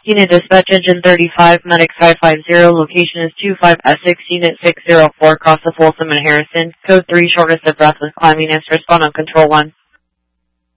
Unit Dispatch Engine 35, Medic 550, location is 25 Essex, Unit 604, across the Folsom and Harrison. Code 3, shortness of breath with climbiness. Respond on Control 1.